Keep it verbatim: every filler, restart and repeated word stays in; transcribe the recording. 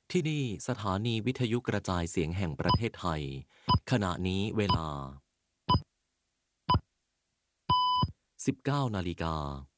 ที่นี่สถานีวิทยุกระจายเสียงแห่งประเทศไทย ขณะนี้เวลา สิบเก้านาฬิกา